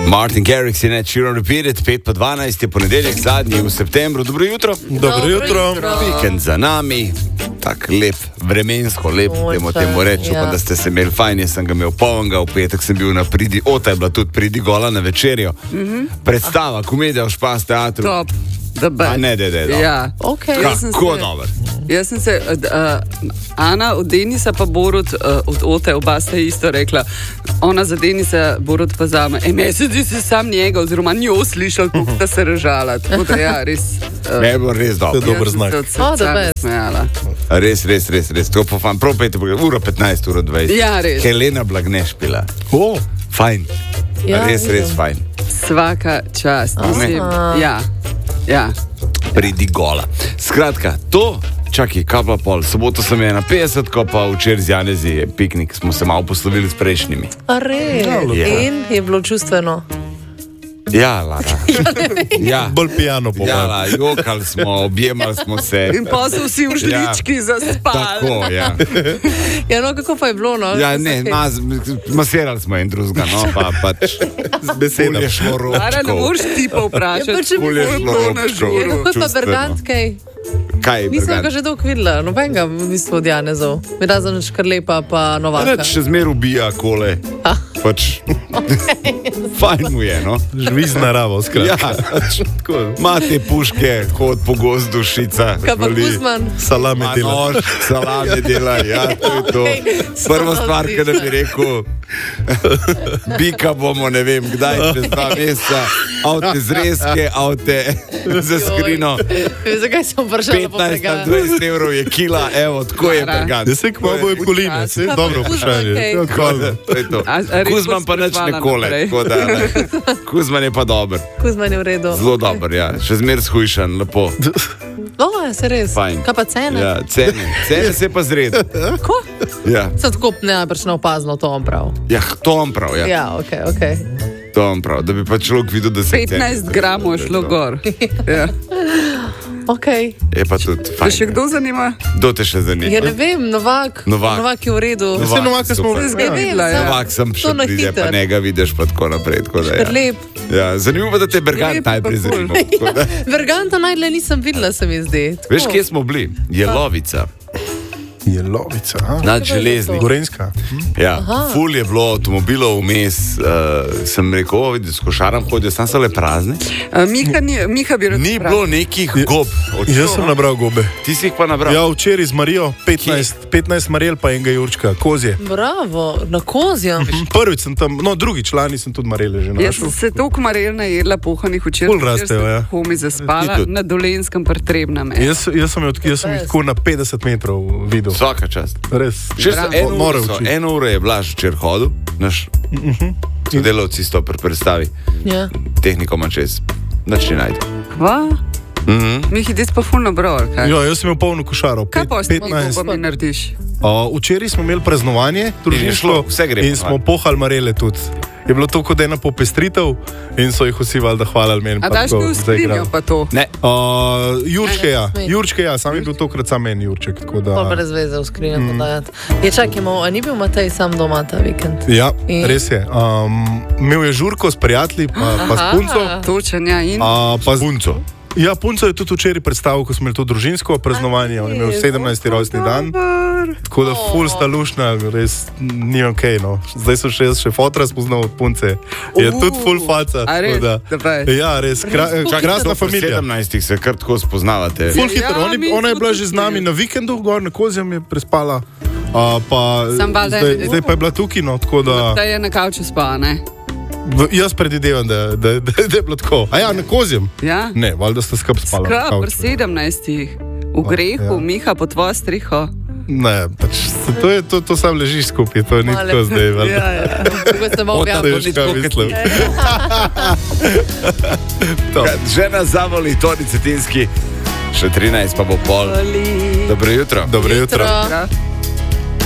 Martin Garrix je Cheer Repeat It, 5:12 je ponedeljek, zadnji v septembru. Dobro jutro. Dobro jutro. Vikend za nami, tak lep, vremensko lep, temu reči, pa da ste se imeli fajn, jaz sem ga imel polnega, v petek sem bil na Pridi, Ota je bila tudi Pridi gola na večerjo. Predstava, komedija v Špas teatru. Top. A ne, Ja. Okay. Kako dober. Jaz sem se, Ana od Denisa pa Borut od Ote, oba sta isto rekla. Ona za Denisa, Borut pa za me. Meni se sam njega oziroma njo slišal, kako sta se ražala. Tako da ja, res. Ne, bo res dobro. To je dober znak. Res. To pa fan, prav 5:15, 20. Ja, res. Helena Blagneš bila. Fajn. Ja, Res fajn. Svaka čast. Ja. Pridi gola. Skratka, to, čakaj, kaj pa pol, soboto sem je na 50, ko pa včeraj z Janezi je piknik, smo se malo poslovili s prejšnjimi. A res? Ja. In je bilo čustveno? Ja, Lara. Ja. Bolj pijano po Ja, Lara, jokali smo, objemali smo se. In pa so vsi v žlički zaspali. Tako, ja. Ja, no, kako pa je bilo, no? Ja, ne, masirali smo en drugega, no, pa pač z besedami. je šlo Lara, ne ročkov. moreš ti pa vprašati. Ja, pa če Ful je šlo Kako na ročkov. žuru. Kako je pa čustveno. Bergant, kaj? Kaj je Nisem ga Bergant? že dolgo videla, nobenega v bistvu od Janezov. Mi razen Škrlepa pa Novaka. Reč, še zmer ubija kole. Pač, fajn mu je, no. Živi z naravo, Ja, skratka. ima te puške, hod po gozdu, šica. Kaj pa vali. Kuzman? Salame Ma dela. nož, salame dela, ja, to je to. Okej, Prva so stvar, ki da bi rekel, bika bomo, ne vem, kdaj, čez 2 meseca, avte zrezke, avte za skrino, Zakaj sem vprašala po 15 Bergant? 20 evrov je kila, evo, tako je Bergant. Ja, se kmalo bojo koline, se Kaj pa dobro Kuzman, vprašanje. kaj? Ja, hvala. To je to. A res Kuzman pa boš nič ne spraševala kole, naprej? tako da ne. Kuzman je pa dober, Kuzman je v redu. zelo dober, ja, še zmer shujšan, lepo. O, se res. Fajn. Kaj pa cene? Ja, cene se pa zred. Kako? Ja, Sem tako najbrž neopazno to on prav. ja, to on prav, ja. Ja, okej. To on prav, da bi pa človek videl, da se 15 gramov je šlo gor. Ja. Okej. Je pa tudi Te fajn. še kdo zanima? Kdo te še zanima? Ja, ne vem, Novak. Novak. Novak je v redu. Novak. Vse Novaka smo Super. Zdaj Ne vem, videla, ja. Novak sem še To na pride, pa hitro. ne ga vidiš pa tako naprej. Tako da, ja. Lep. Ja, zanimivo, da te Bergant Lep pa najprej ful. zanima. tako da. Berganta najdlje nisem videla, se mi zdi. Tako. Veš, kje smo bili? Jelovica, Jelovica, nad železnik. Gorenjska. Ja, ful je bilo avtomobilov vmes, sem rekel, vidi, s košaram hodijo, sam so le prazne. Miha bi rad Ni vprašal. bilo nekih gob. Jaz sem nabral gobe. Ti si jih pa nabral. Ja, včeraj z Marijo 15 Marijel pa enega Jurčka, kozje. Bravo, na kozjem. Prvič sem tam, no drugič lani sem tudi Marijele že Jaz našel. sem se toliko marel najedla pohanih včeraj. Ful rastejo, ja. Homi zaspala Ti tudi. na Dolenskem Potrebnem. Jaz sem jih tako na 50 metrov videl. Vsaka čast. Res. Še so Mora učiti. eno uro je Blaž včeraj hodil, naš sodelavci sto pri predstavi, Ja. tehniko manj čez, nič ne najde. Kva? Mihi, ti si pa ful nabral, kaj? Ja, jaz sem imel polno košaro. Kaj pa s tem 15. gobami narediš? Včeraj smo imeli praznovanje, šlo, družinsko, vse gre in po smo pohali Marele tudi. Je bilo to kot ena popestritev in so jih vsi valjda hvalili meni. A pa daš tako mi v streamijo zaigrali. pa to? Ne, Jurčke, ja, sam je bil tokrat sam en Jurček. tako Pol Da, brez veze v skrinjo podajati. Je čakajmo, a ni bil Matej sam doma ta vikend? ja, In? res je. Imel je žurko s prijatelji, pa s punco. Točen, ja, in? Pa punco. Ja, punco je tudi včeraj predstavil, ko smo imeli to družinsko praznovanje. On je imel 17. rojstni dan. Tako da ful sta lušna, res ni ok. No. Zdaj so še fotra spoznal od punce. Je tudi ful faca. A res? tako da- Daj. Ja, res. Krasna familija. 17 se kar tako spoznavate. Ful Ja, hitro. mi Ona je bila tudi že z nami na vikendu, gor na Kozjem je prespala. Sam valjda je- Zdaj pa je bila tukaj, no, tako da Da je na kavču spala, ne? jaz predvidevam, da je bilo tako. A ja, na Kozjem? Ja? Ne, valjda sta skup spala. na Skrb, kavču. pri 17. V grehu, ja. Miha pod tvojo striho. Ne, pač, to sam ležiš skupaj, to ni Male. tako zdaj. valjda. Ja, ja. Kako se bo Ota, objavil? Veš, kaj mislim. Žena zavoli, Toni Cetinski, še 13 pa bo pol. Dobro jutro. Dobro jutro. Jutro. Ja.